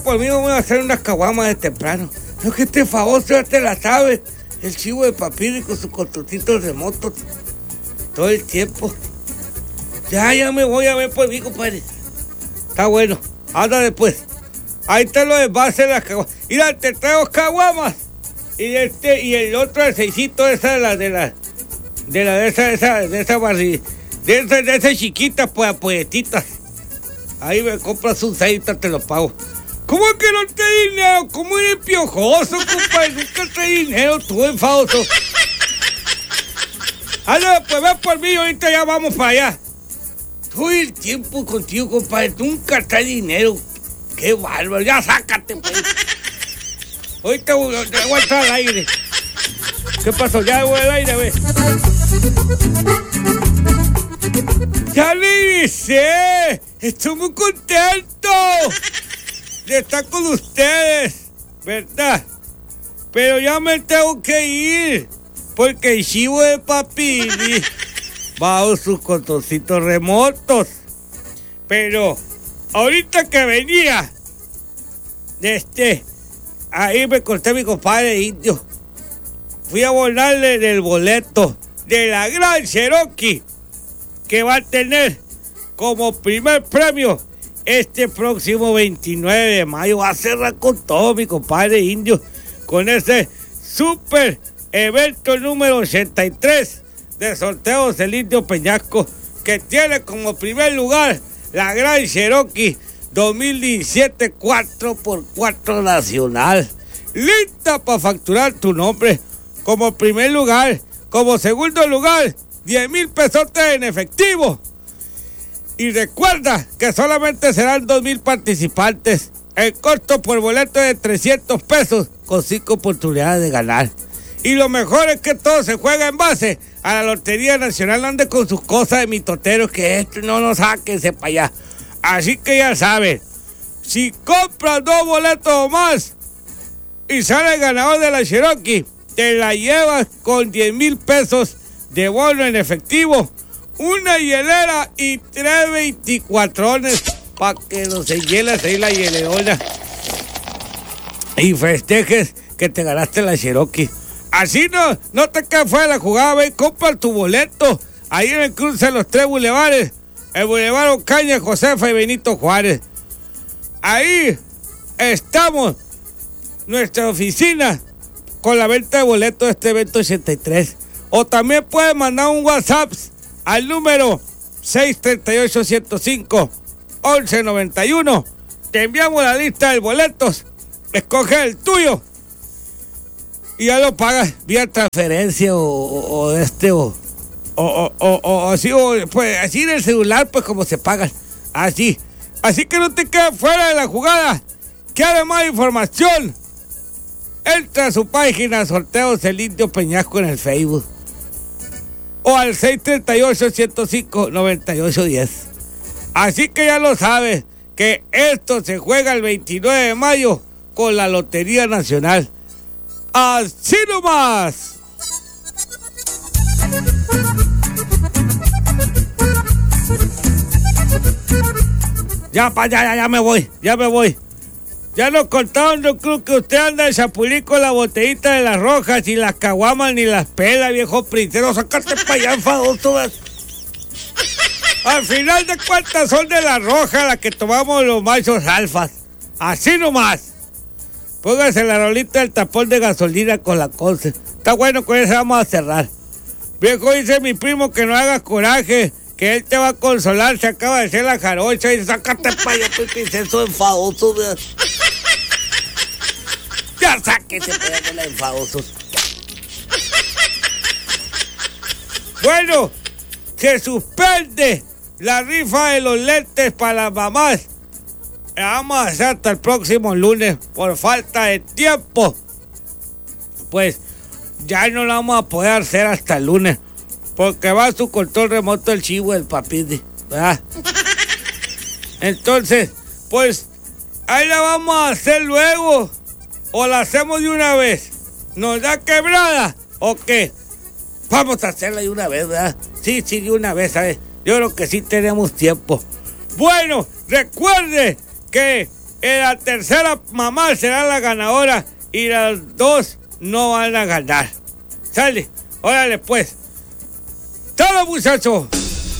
Por mí vamos a hacer unas caguamas de temprano. No es que este famoso ya te la sabe. El chivo de Papirri con sus controlcitos remotos. Todo el tiempo. Ya me voy a ver por mí, compadre. Está bueno. Anda después. Ahí está lo de base de las caguamas. Mira, te traigo caguamas. Y el otro, el seisito, de esa chiquita, pues, apoyetitas. Ahí me compras un 6 y te lo pago. ¿Cómo que no te dinero? ¿Cómo eres piojoso, compadre? Nunca te dinero, tú enfadoso. Anda, pues ve por mí, ahorita ya vamos para allá. Todo el tiempo contigo, compadre, nunca traes dinero. Qué bárbaro, ya sácate, pues. Ahorita voy a entrar al aire. ¿Qué pasó? Ya voy al aire, ve. ¡Ya le hice! ¡Estoy muy contento de estar con ustedes! ¿Verdad? Pero ya me tengo que ir, porque el chivo de Papirri va a sus controlcitos remotos. Pero ahorita que venía, ahí me corté a mi compadre indio. Fui a volarle del boleto de la Gran Cherokee, que va a tener como primer premio este próximo 29 de mayo. Va a cerrar con todo mi compadre indio, con ese super evento número 83 de sorteos del Indio Peñasco, que tiene como primer lugar la Gran Cherokee 2017 4x4 nacional, lista para facturar tu nombre como primer lugar. Como segundo lugar, 10,000 pesotes en efectivo. Y recuerda que solamente serán 2,000 participantes. El costo por boleto es de 300 pesos, con 5 oportunidades de ganar. Y lo mejor es que todo se juega en base a la Lotería Nacional. Ande con sus cosas de mitoteros, que esto no lo sáquense para allá. Así que ya saben, si compras 2 boletos o más y sale el ganador de la Cherokee, te la llevas con 10,000 pesos de bono en efectivo, una hielera y 3 24ones para que los hielas ahí la hielerona y festejes que te ganaste la Cherokee. Así no te quedes fuera de la jugada. Ve y compra tu boleto ahí en el cruce de los 3 bulevares, el Boulevard Ocaña, Josefa y Benito Juárez. Ahí estamos, nuestra oficina, con la venta de boletos de este evento 83. O también puedes mandar un WhatsApp al número 638-105-1191. Te enviamos la lista de boletos, escoge el tuyo y ya lo pagas vía transferencia o así, pues así en el celular, pues como se pagan, así que no te quedes fuera de la jugada. ¿Quieres más información? Entra a su página Sorteos del Indio Peñasco en el Facebook o al 638-105-9810. Así que ya lo sabes, que esto se juega el 29 de mayo con la Lotería Nacional. ¡Así nomás! Ya me voy. Ya nos contaron, yo creo que usted anda de chapulín con la botellita de las rojas y las caguamas ni las pela, viejo princero. Sácate para allá, enfadoso. Al final de cuentas son de la roja las que tomamos los machos alfas. Así nomás. Póngase la rolita del tapón de gasolina con la Conce. Está bueno, con eso vamos a cerrar. Viejo, dice mi primo que no hagas coraje, que él te va a consolar. Se acaba de hacer la jarocha y sácate para allá, princesa enfadoso. Ya sáquese para allá, los enfadosos. Bueno, se suspende la rifa de los lentes para las mamás. La vamos a hacer hasta el próximo lunes por falta de tiempo. Pues ya no la vamos a poder hacer hasta el lunes, porque va a su control remoto el chivo del Papirri, ¿verdad? Entonces, pues ahí la vamos a hacer luego, o la hacemos de una vez. ¿Nos da quebrada o qué? Vamos a hacerla de una vez, ¿verdad? Sí, de una vez, ¿sabes? Yo creo que sí tenemos tiempo. Bueno, recuerde que En la tercera mamá será la ganadora y las dos no van a ganar. Sale, órale pues. ¡Chao, muchachos!